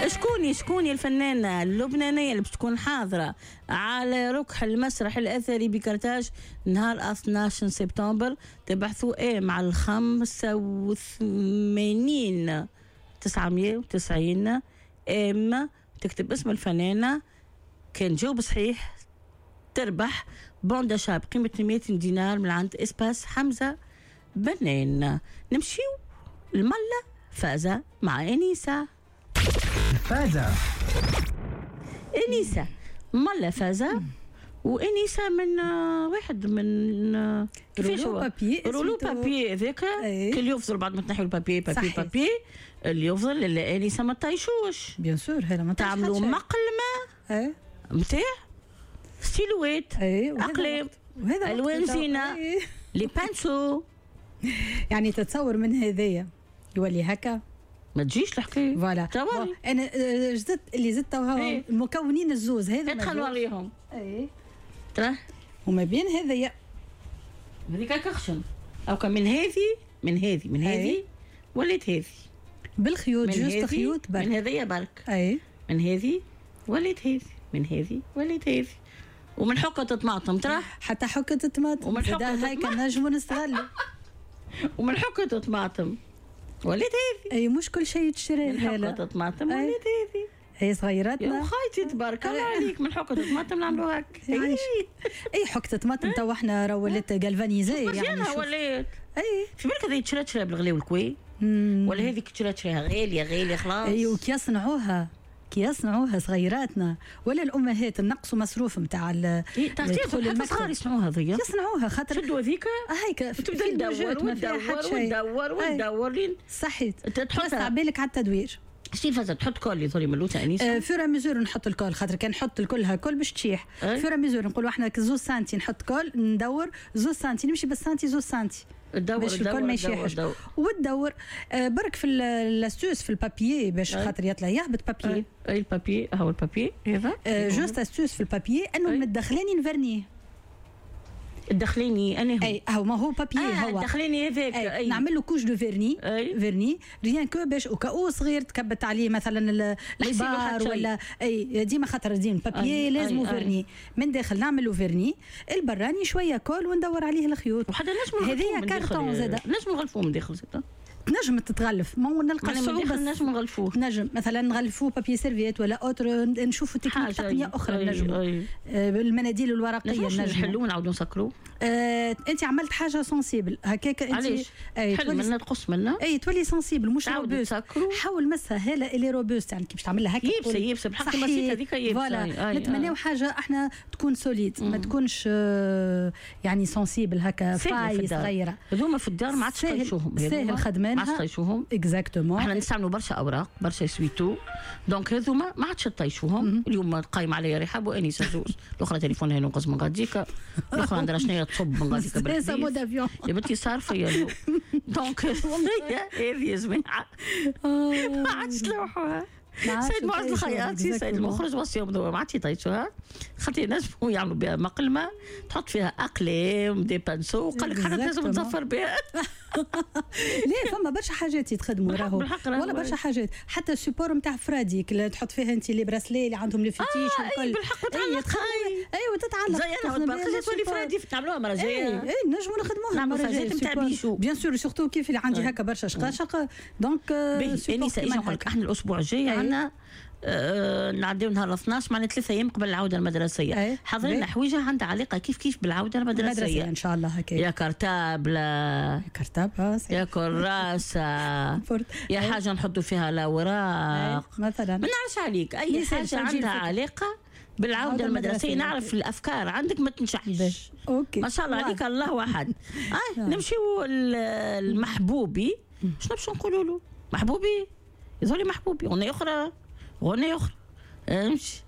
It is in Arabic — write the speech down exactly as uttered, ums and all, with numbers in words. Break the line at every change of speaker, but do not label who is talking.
شكوني شكوني الفنانة اللبنانية اللي بتكون حاضرة على ركح المسرح الأثري بكرتاج نهار اثناش سبتمبر؟ تبحثوا ايه مع الخمسة وثمانين تسعمية وتسعين ام، تكتب اسم الفنانة، كان جاوب صحيح تربح بوندا شاب قيمة مئة دينار من عند اسباس حمزة بنين. نمشيو الملة فازة مع انيسة.
فازة
انيسة ملة فازة، وانيسة من آه واحد من آه
رولو بابي
رولو بابي ذاك كل يفضل بعد ما تنحيو البابي بابي بابي اللي يفضل اللي انيسة ما طايشوش
بيان سور. هذا ما
تعملوا مقلمة
ايه
متاع ستيلويت اقلام الوان زينة لي بانسو.
يعني تتصور من هذايا يولي هكا
ما تجيش الحكايه
فوالا. انا زدت اللي زدت توها المكونين الزوز هذا
ادخل نوريهم.
اي
ترى
وما بين هذايا
هذيك كخشن او كان من هذه من هذه من هذه وليت هذه
بالخيوط جوست خيوط
برك من هذيا برك.
اي
من هذه وليت هذه من هذه وليت هذه ومن حكة طماطم. ترى
حتى حكة الطماطم
ومن حكة
هيك نجمو نستغلوا
ومن حكة طماطم وليت هذه.
اي مش كل شيء تشري
من حكة طماطم وليت هذه.
هي صغيراتنا
يا خايتي تبارك الله عليك من حكة طماطم نعملوا هك.
اي حكة طماطم تو احنا راه ولات جالفانيزي يعني
ولات.
اي
في بالك هذه تشرى تشرى بالغلي والكوي ولا هذيك تشرى تشريها غاليه غاليه خلاص.
اي وكي يصنعوها كي يصنعوها صغيراتنا ولا الامهات نقصوا مصروف نتاع
الدخول المكتب يصنعوها ذي
يصنعوها خاطر
شدوا هذيك
هيك
تبدا تدور وتدور وتدور وتدور لين
صحيت
تحط
على بالك على التدوير.
شتي فازة تحط كل اللي ثوري ملوته انيسه.
آه فورا ميزور نحط الكل خاطر كان نحط الكلها كل باش تشيح. فورا ميزور نقولوا احنا زوز سنتي نحط كل ندور زوز سنتي نمشي بالسنتي زوز سنتي
باش
الكل ما يشيحش وتدور. آه برك في الاستوس في البابيي باش خاطر يطلع يهبط بابيي.
اي البابيي هو البابيي هذا
آه جوست استوس في البابيي انه متدخلاني نفرنيه
الدخليني انا هو
اي هو ما هو بابيي
آه
هو
الدخليني هذاك
أي. نعمل له كوش دو فيرني أي. فيرني ريان كو باش وكاو صغير تكبت عليه مثلا الحبار ولا اي ديما خاطر ديما بابيي لازم فيرني من داخل نعمل له فيرني البراني شويه كول وندور عليه الخيوط
وحدا نجم
هذه كارطون زاده
نجم نغلفوه من داخل زاده
تنجم تتغلف ما نلقى الصعوبه
نجم نغلفوه
نجم مثلا نغلفوه بابي سيرفيت ولا اوتر نشوفوا تكنيك تقنيه اخرى نجم بالمناديل الورقيه
نجم نحلوه نعاودوا نسكروه.
آه، انت عملت حاجه سنسيبل هكاك انت
علاش حل منا تقص منا
اي تولي سنسيبل مش روبوست. حاول مسها هلا اللي روبوست يعني كي باش تعملها هكا
يبسه يبسه بحق المسيت هذيك يبسه
فوالا نتمناو حاجه احنا تكون سوليد ما تكونش آه يعني سنسيبل هكا فاي صغيره.
هذوما في الدار ما عادش طيشوهم
ساهل خدمانها
ما عادش طيشوهم
اكزاكتومون.
احنا نستعملوا برشا اوراق برشا سويتو دونك هذوما ما عادش طيشوهم. اليوم قايم عليا رحاب وانيسه زوز الاخرى تليفونها ينقص من غاديكا الاخرى عندها شنيا تصب من غاديكا
سا مود افيون
يا بنتي صار فيا اليوم دونك هذه يا جماعه ما عادش تلوحوها. سيد معز الخياطي سيد المخرج وصيهم ذو ما عادش يطيشوها خاطر ينجموا يعملوا بها مقلمه تحط فيها اقلام دي بانسو قال لك حنا لازم نزفر بها.
ليه فما برشا حاجات يتخدموا راهو ولا برشا حاجات حتى السيبور نتاع فراديك اللي تحط فيها انت لي براسلي اللي عندهم لي فتيش
والكل. اي بالحق وتعلق
ايوا تتعلق
زي انا تبقى تولي فرادي تعملوها مره جايه.
اي نجموا نخدموها
نعملوا فازات نتاع بيشو
بيان سور سورتو كيف اللي عندي هكا برشا شقاشق دونك
انيسه ايش نقول لك احنا الاسبوع الجاي عندنا أه نعديو نهار اثناش معنا ثلاثة ايام قبل العوده المدرسيه. حضرنا حويجه عندها علاقه كيف كيف بالعوده المدرسيه
ان شاء الله هكا
يا كرتابله
كرتاب
يا كراسه يا حاجه نحطوا فيها الاوراق
مثلا
ما نعرفش عليك اي حاجه عندها علاقه بالعوده المدرسيه. نعرف الافكار عندك ما تنشحش
اوكي
ما شاء الله عليك الله واحد. آه نمشيو المحبوبي شنو باش نقولوا له محبوبي يظهر لي محبوبي غنية أخرى غنية أخرى امشي